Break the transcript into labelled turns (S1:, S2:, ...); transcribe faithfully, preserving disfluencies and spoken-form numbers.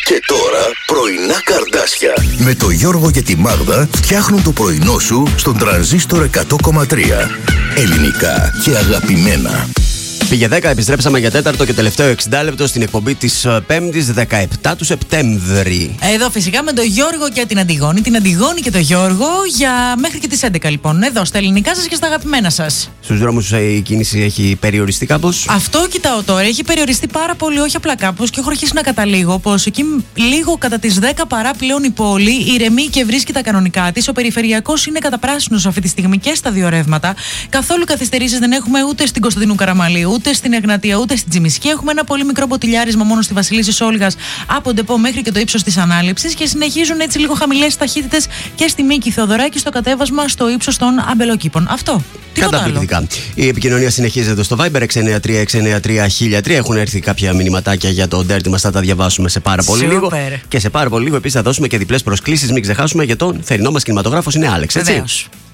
S1: Και τώρα πρωινά καρδάσια με το Γιώργο και τη Μάγδα φτιάχνουν το πρωινό σου στον Τρανζίστορ εκατό κόμμα τρία. Ελληνικά και αγαπημένα.
S2: Πήγε δέκα, επιστρέψαμε για τέταρτο και τελευταίο εξήντα λεπτό στην εκπομπή της Πέμπτης δεκαεπτά του Σεπτέμβρη.
S3: Εδώ φυσικά με τον Γιώργο και την Αντιγόνη, την Αντιγόνη και τον Γιώργο για μέχρι και τις έντεκα λοιπόν. Εδώ στα ελληνικά σας και στα αγαπημένα σας.
S2: Στους δρόμους η κίνηση έχει περιοριστεί κάπως.
S3: Αυτό κοιτάω τώρα. Έχει περιοριστεί πάρα πολύ, όχι απλά κάπως, και έχω αρχίσει να καταλήγω πως εκεί λίγο κατά τις δέκα παρά πλέον η πόλη ηρεμεί και βρίσκει τα κανονικά της. Ο περιφερειακός είναι καταπράσινος αυτή τη στιγμή και στα δύο ρεύματα. Καθόλου καθυστερήσεις δεν έχουμε ούτε στην Κωνσταντινού Καραμαλίου, ούτε στην Εγνατία, ούτε στην Τσιμισκή. Έχουμε ένα πολύ μικρό ποτηλιάρισμα μόνο στη Βασιλίσσης Όλγας από Ντεπό μέχρι και το ύψος της Ανάληψης και συνεχίζουν έτσι λίγο χαμηλές ταχύτητες και στη Μίκη Θεοδωράκη στο κατέβασμα στο ύψος των Αμπελοκήπων. Αυτό.
S2: Καταπληκτικά. Άλλο. Η επικοινωνία συνεχίζεται στο Viber έξι εννιά τρία έξι εννιά τρία χίλια τρία. Έχουν έρθει κάποια μηνυματάκια για το ντέρτι μας. Θα τα διαβάσουμε σε πάρα πολύ Super. λίγο. Και σε πάρα πολύ λίγο επίσης θα δώσουμε και διπλές προσκλήσεις. Μην ξεχάσουμε για τον θερινό μας κινηματογράφος. Είναι Άλεξ, έτσι.
S3: Βεβαίως.